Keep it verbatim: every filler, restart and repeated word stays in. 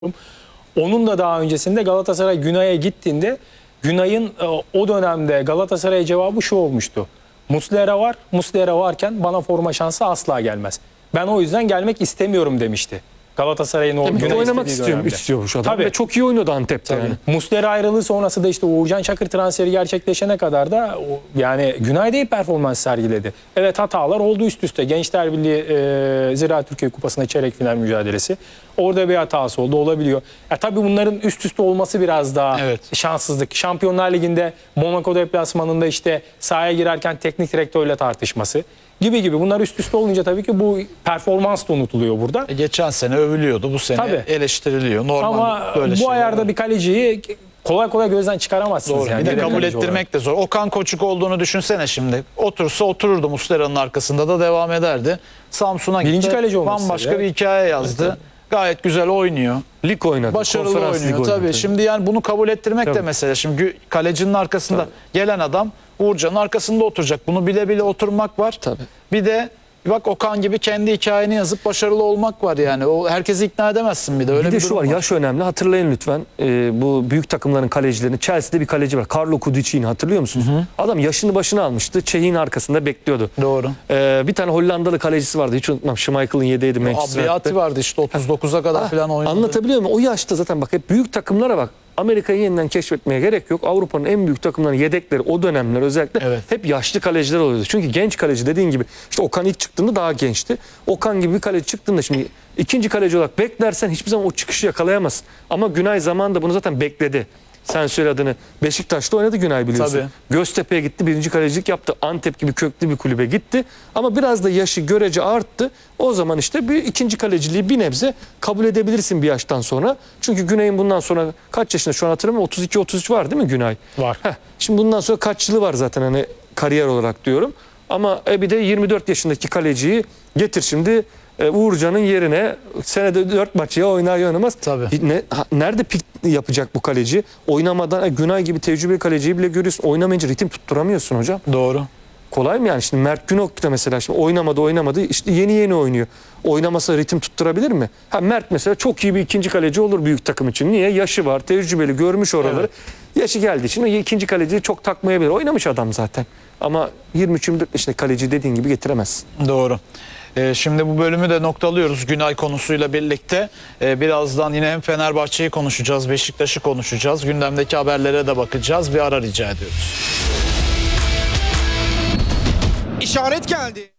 Onun da daha öncesinde Galatasaray Günay'a gittiğinde Günay'ın o dönemde Galatasaray'a cevabı şu olmuştu. Muslera var, Muslera varken bana forma şansı asla gelmez. Ben o yüzden gelmek istemiyorum demişti. Galatasaray'ın o Günay oynamak istediği istiyorum, dönemde. istiyormuş adam. Tabii. Ve çok iyi oynuyordu Antep'te yani. Muslera ayrılığı sonrası da işte Uğurcan Çakır transferi gerçekleşene kadar da o, yani Günay'da iyi performans sergiledi. Evet, hatalar oldu üst üste. Gençler Birliği e, Ziraat Türkiye Kupası'nda çeyrek final mücadelesi. Orada bir hatası oldu, olabiliyor. Ya tabii bunların üst üste olması biraz daha evet. şanssızlık. Şampiyonlar Ligi'nde Monaco deplasmanında işte sahaya girerken teknik direktörle tartışması gibi gibi. Bunlar üst üste olunca tabii ki bu performans da unutuluyor burada. E geçen sene övülüyordu, bu sene Tabii. eleştiriliyor. Normal. Ama böyle bu ayarda var. bir kaleciyi kolay kolay gözden çıkaramazsınız. Doğru. Yani. Bir de kabul Kaleci ettirmek olarak. de zor. Okan Koçuk olduğunu düşünsene şimdi. Otursa otururdu, Muslera'nın arkasında da devam ederdi. Samsun'a gitti. Birinci kaleci olması Bambaşka tabii, bir hikaye yazdı. Evet. Gayet güzel oynuyor. Lig oynadı. Başarılı konferans oynuyor lig tabii. oynadı. Şimdi yani bunu kabul ettirmek Tabii. de mesele. Şimdi kalecinin arkasında tabii. gelen adam Uğurcan'ın arkasında oturacak. Bunu bile bile oturmak var. Tabii. Bir de bak Okan gibi kendi hikayeni yazıp başarılı olmak var yani. O herkesi ikna edemezsin bir de. Öyle bir bir, de şu var, var, yaş önemli. Hatırlayın lütfen e, bu büyük takımların kalecilerini. Chelsea'de bir kaleci var. Carlo Cudicini, hatırlıyor musunuz? Hı hı. Adam yaşını başına almıştı. Çehik'in arkasında bekliyordu. Doğru. E, bir tane Hollandalı kalecisi vardı. Hiç unutmam. Schmeichel'ın yedeğiydi Manchester Abriyati vardı işte otuz dokuza kadar falan oynadı. Anlatabiliyor muyum? O yaşta zaten bak hep büyük takımlara bak. Amerika'yı yeniden keşfetmeye gerek yok. Avrupa'nın en büyük takımlarının yedekleri o dönemler özellikle evet. hep yaşlı kaleciler oluyordu. Çünkü genç kaleci dediğin gibi işte Okan ilk çıktığında daha gençti. Okan gibi bir kaleci çıktığında şimdi ikinci kaleci olarak beklersen hiçbir zaman o çıkışı yakalayamazsın. Ama Günay zamanında bunu zaten bekledi. Sen söyle adını. Beşiktaş'ta oynadı Günay, biliyorsun. Tabii. Göztepe'ye gitti, birinci kalecilik yaptı. Antep gibi köklü bir kulübe gitti. Ama biraz da yaşı görece arttı. O zaman işte bir ikinci kaleciliği bir nebze kabul edebilirsin bir yaştan sonra. Çünkü Günay'ın bundan sonra kaç yaşında şu an hatırlamıyorum. otuz iki otuz üç var değil mi Günay? Var. Heh, şimdi bundan sonra kaç yılı var zaten hani kariyer olarak diyorum. Ama e, bir de yirmi dört yaşındaki kaleciyi getir şimdi e, Uğurcan'ın yerine senede dört maç ya oynar ya oynamaz. Tabii. Ne, ha, nerede pik yapacak bu kaleci? Oynamadan e, Günay gibi tecrübeli kaleciyi bile görüyorsun. Oynamayınca ritim tutturamıyorsun hocam. Doğru. Kolay mı yani? Şimdi Mert Günok da mesela şimdi oynamadı oynamadı işte yeni yeni oynuyor. Oynamasa ritim tutturabilir mi? Ha, Mert mesela çok iyi bir ikinci kaleci olur büyük takım için. Niye? Yaşı var, tecrübeli, görmüş oraları. Evet. Yaşı geldiği için o ikinci kaleciyi çok takmayabilir. Oynamış adam zaten. Ama yirmi üç yirmi dört yaşında kaleci dediğin gibi getiremezsin. Doğru. Ee, şimdi bu bölümü de noktalıyoruz Günay konusuyla birlikte. Ee, birazdan yine hem Fenerbahçe'yi konuşacağız, Beşiktaş'ı konuşacağız. Gündemdeki haberlere de bakacağız. Bir ara rica ediyoruz. İşaret geldi.